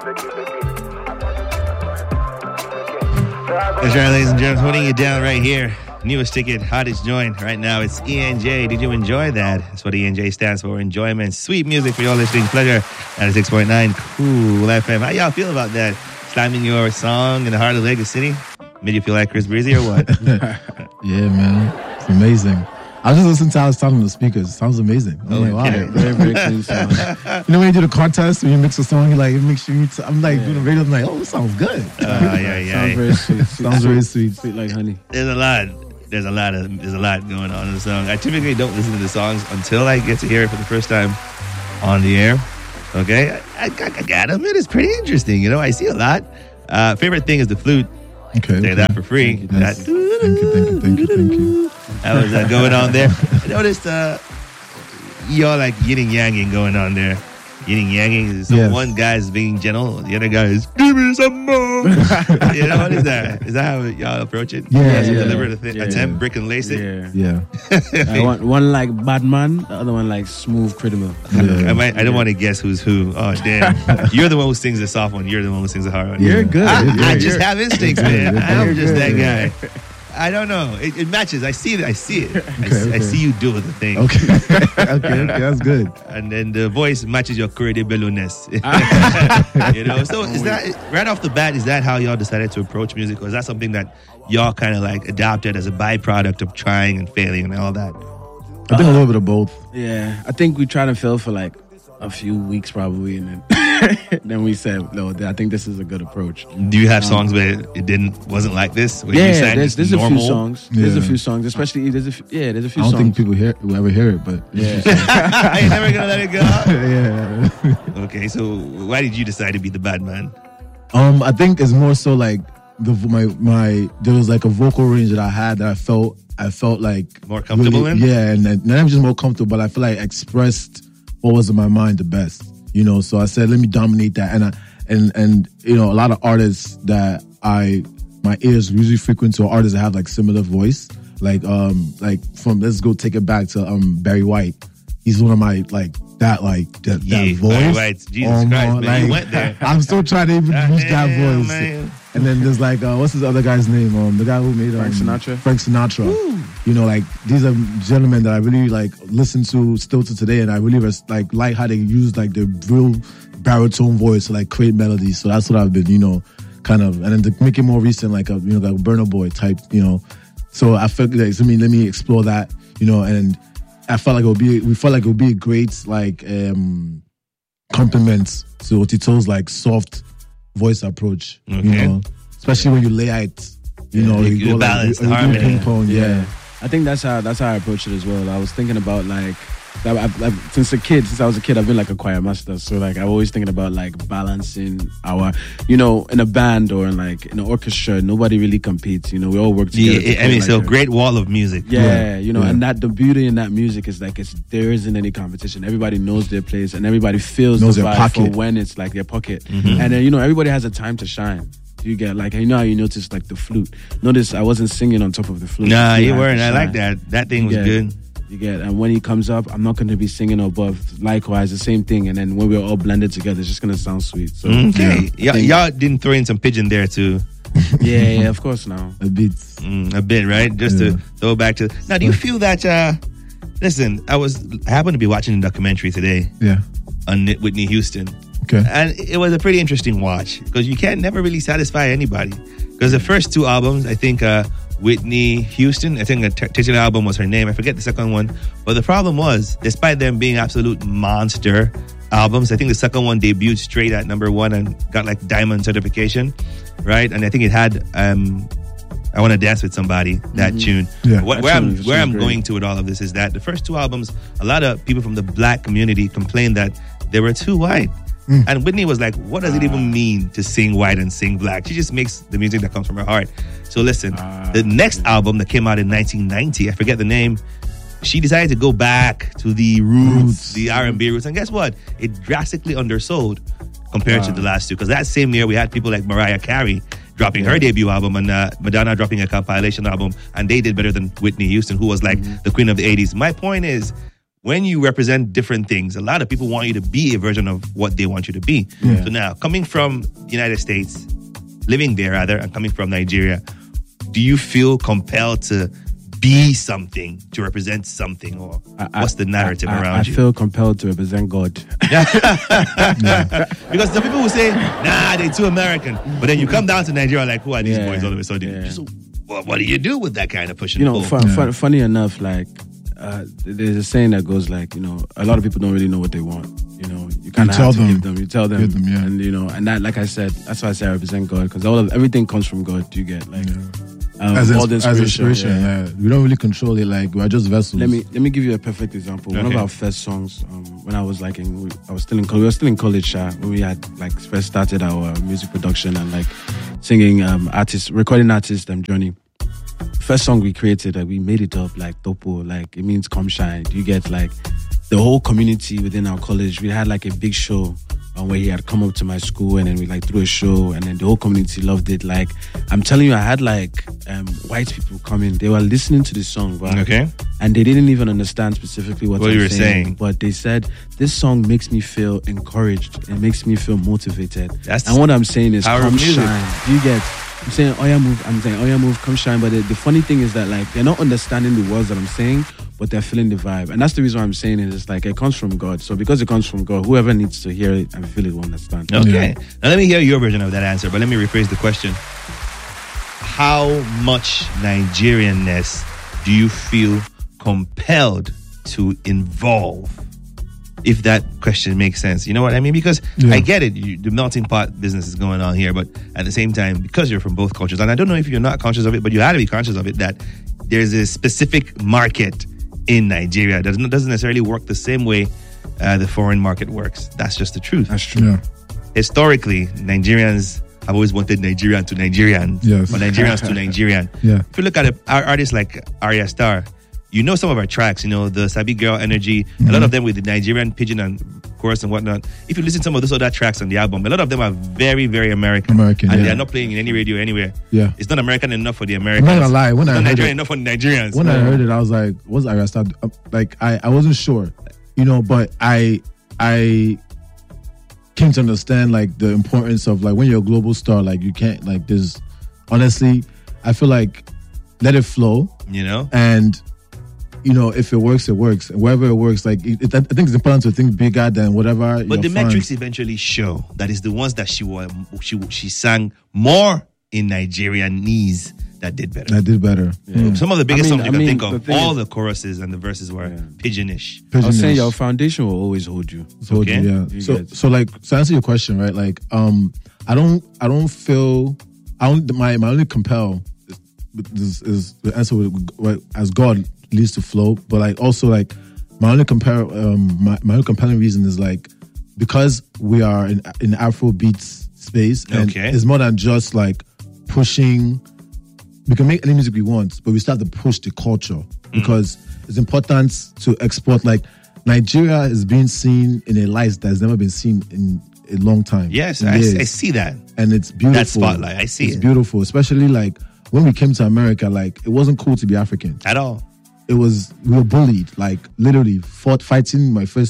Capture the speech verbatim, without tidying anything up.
That's right, ladies and gentlemen, holding you down right here. Newest ticket, hottest joint right now. It's E N J. Did you enjoy that? That's what E N J stands for. Enjoyment. Sweet music for your listening pleasure. ninety-six point nine Cool F M. How y'all feel about that? Slamming your song in the heart of Lagos City? Made you feel like Chris Breezy or what? Yeah, man. It's amazing. I was just listening to how it's sounding on the speakers. It sounds amazing. I'm Okay. like, wow. Very, very clean sound. You know when you do the contest, when you mix a song, you like, it makes you, t- I'm like, Yeah. doing the radio, I'm like, oh, it sounds good. Uh, yeah, yeah. Sounds very sweet. sweet Sounds very sweet. Sweet like honey. There's a lot. There's a lot of there's a lot going on in the song. I typically don't listen to the songs until I get to hear it for the first time on the air. Okay, I, I, I gotta admit it's pretty interesting. You know, I see a lot. Uh, favorite thing is the flute. Okay. Say okay. that for free. Yes. That, Thank you, thank you, thank you, thank you. that was uh, going on there. I noticed uh, y'all like yin and yanging going on there. Yin and yanging. So Yes. one guy's being gentle, the other guy is give me some more. You know what is that? Is that how y'all approach it? Yeah, You guys yeah. deliver the thi- Yeah. attempt, brick and lace it. Yeah. Yeah. I want one like Batman, the other one like smooth criminal. Yeah. I might. I don't want to guess who's who. Oh damn! You're the one who sings the soft one. You're the one who sings the hard one. Yeah. You're good. I, You're- I you're- just have instincts, You're man. good. I'm You're just good. that guy. I don't know. It, it matches. I see it. I see it. I, Okay, see, I okay. see you do the thing. Okay. okay, okay, that's good. And then the voice matches your credibility-ness. You know. So is that right off the bat? Is that how y'all decided to approach music, or is that something that y'all kind of like adopted as a byproduct of trying and failing and all that? I think a little bit of both. Yeah, I think we tried and failed for like a few weeks probably, and then then we said, no, I think this is a good approach. Do you have songs where it didn't wasn't like this? Where you Yeah, sang there's, just there's a normal? few songs. There's a Yeah. few songs, especially there's a few, yeah, there's a few I don't songs. think people hear will ever hear it, but Yeah. I ain't never gonna let it go. yeah. Okay, so why did you decide to be the bad man? Um, I think it's more so like the my my there was like a vocal range that I had that I felt I felt like More comfortable really- in? Yeah, and then not just more comfortable, but I feel like I expressed what was in my mind the best. You know, so I said, let me dominate that, and I, and and you know, a lot of artists that I my ears usually frequent to are artists that have like similar voice, like um like from let's go take it back to um Barry White. He's one of my like that like that, Yeah, that voice. Barry White. Jesus Oh, Christ, man, like, you went there. I'm still trying to even reach that Damn, voice. man. And then there's like uh, what's his other guy's name? Um, the guy who made um, Frank Sinatra? Frank Sinatra. You know, like these are gentlemen that I really like listen to still to today, and I really res- like like how they use like the real baritone voice to like create melodies. So that's what I've been, you know, kind of, and then to make it more recent, like a you know like a Burna Boy type, you know. So I felt like so, I mean, let me explore that, you know, and I felt like it would be we felt like it would be a great like um compliment to Otito's like soft voice approach, Okay. you know, especially when you lay out, you know, you- you, the go balance, like the you, you do harmony. ping pong, yeah. I think that's how that's how I approach it as well. I was thinking about like I've, I've, I've, since a kid, since I was a kid, I've been like a choir master. So like I'm always thinking about like balancing our, you know, in a band or in like in an orchestra, nobody really competes. You know, we all work together. Yeah, to I mean, create, so like, a- great wall of music. Yeah, Yeah, you know, yeah. and that the beauty in that music is like it's there isn't any competition. Everybody knows their place and everybody feels Knows the their vibe pocket. for when it's like their pocket. And then you know everybody has a time to shine. You get like you know how you notice like the flute. Notice I wasn't singing on top of the flute. Nah, The flute you had to weren't. I shine. like that. That thing was Yeah. good. You get, and when he comes up, I'm not going to be singing above. Likewise, the same thing. And then when we're all blended together, it's just going to sound sweet. So Okay, yeah, y'all, y'all didn't throw in some pigeon there too, yeah, yeah, of course now. A bit. mm, a bit, right? Just Yeah. to throw back to. Now, do you feel that? Uh, listen, I was I happened to be watching a documentary today Yeah. on Whitney Houston. Okay. And it was a pretty interesting watch because you can't never really satisfy anybody. Because the first two albums, I think uh, Whitney Houston, I think the t- titular album was her name. I forget the second one. But the problem was, despite them being absolute monster albums, I think the second one debuted straight at number one and got like diamond certification, right? And I think it had um, I Want to Dance with Somebody, that tune. Yeah. What, That where tune I'm is- where is I'm great. going to with all of this is that the first two albums, a lot of people from the black community complained that they were too white. And Whitney was like, what does it even mean to sing white and sing black? She just makes the music that comes from her heart. So listen, Ah, the next album that came out in nineteen ninety, I forget the name, she decided to go back to the roots, Roots. the R and B roots. And guess what? It drastically undersold compared to Wow. the last two. Because that same year, we had people like Mariah Carey dropping her debut album and uh, Madonna dropping a compilation album. And they did better than Whitney Houston, who was like the queen of the eighties. My point is, when you represent different things, a lot of people want you to be a version of what they want you to be. Yeah. So now, coming from the United States, living there rather, and coming from Nigeria, do you feel compelled to be something, to represent something, or I, what's the narrative I, I, around I you? I feel compelled to represent God. Because some people will say, nah, they're too American. But then you come down to Nigeria, like, who are these Yeah, boys all of a sudden? yeah. So, what, what do you do with that kind of push and You know, pull? fun, fun, funny enough, like, uh, there's a saying that goes like, you know, a lot of people don't really know what they want. You know, you kind of tell have to them. give them. You tell them, Give them, yeah. and you know, and that, like I said, that's why I say I represent God, because all of everything comes from God. You get like um, as, all ins- the as inspiration. inspiration, yeah. yeah. We don't really control it. Like we're just vessels. Let me let me give you a perfect example. One of Okay. our first songs, um, when I was like in, I was still in college. We were still in college, uh, when we had like first started our music production and like singing um artists, recording artists, um, journey. First song we created, like we made it up like Topo, like it means come shine. You get like the whole community within our college. We had like a big show um, where he had come up to my school, and then we like threw a show, and then the whole community loved it. Like I'm telling you, I had like um, white people come in. They were listening to the song, bro. Okay. And they didn't even understand specifically what, What I'm you were saying, saying. but they said this song makes me feel encouraged. It makes me feel motivated. That's and what I'm saying is, power of come music. shine. Do you get? I'm saying, oh yeah, move. I'm saying, oh yeah, move. Come shine. But the, the funny thing is that like they're not understanding the words that I'm saying, but they're feeling the vibe, and that's the reason why I'm saying it. It's like it comes from God. So because it comes from God, whoever needs to hear it and feel it will understand. Okay. Now let me hear your version of that answer, but let me rephrase the question. How much Nigerianness do you feel compelled to involve? If that question makes sense. You know what I mean? Because Yeah. I get it. You, the melting pot business is going on here, but at the same time, because you're from both cultures, and I don't know if you're not conscious of it, but you have to be conscious of it, that there's a specific market in Nigeria that doesn't, doesn't necessarily work the same way uh, the foreign market works. That's just the truth. That's true. Yeah. Historically, Nigerians have always wanted Nigerian to Nigerian, Yes. or Nigerians to Nigerian. Yeah. If you look at a, our artists like Arya Star, you know some of our tracks, you know, the Sabi Girl Energy, Mm-hmm. a lot of them with the Nigerian pidgin and chorus and whatnot. If you listen to some of those other tracks on the album, a lot of them are very, very American. American, and yeah. they are not playing in any radio anywhere. Yeah. It's not American enough for the I'm Americans. not gonna lie. When it's I not heard Nigerian it, enough for the Nigerians. when I heard it, I was like, "What's Arasta?" Um, Like I, I wasn't sure, you know. But I, I came to understand like the importance of like when you're a global star, like you can't like there's honestly, I feel like let it flow, you know? and you know if it works, it works. And wherever it works, like it, it, I think it's important to think bigger than whatever. But the your fans- metrics eventually show that is the ones that she was, she she sang more in Nigerianese that did better. that did better. Mm. Some of the biggest I mean- songs you I can mean, think the of, thing all is- the choruses and the verses were pigeonish. I was saying Pigeonish. your foundation will always hold you. Told Okay. you, yeah. You So, get- so like, so answer your question, right? Like, um, I don't, I don't feel, I don't. My my only compel is, is the answer with, with, as God leads to flow, but like also like my only compare, um, my my only compelling reason is like because we are in in Afro beats space, and Okay. it's more than just like pushing. We can make any music we want, but we start to push the culture because it's important to export. Like Nigeria is being seen in a light that has never been seen in a long time. Yes, in I, years. I see that. And it's beautiful. spotlight, I see it's it. beautiful, especially like when we came to America. Like it wasn't cool to be African. At all. It was we were bullied. Like literally fought fighting my first